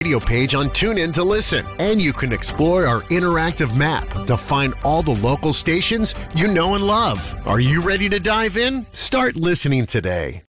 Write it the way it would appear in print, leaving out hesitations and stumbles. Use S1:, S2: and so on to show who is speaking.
S1: radio page on TuneIn to listen. And you can explore our interactive map to find all the local stations you know and love. Are you ready to dive in? Start listening today.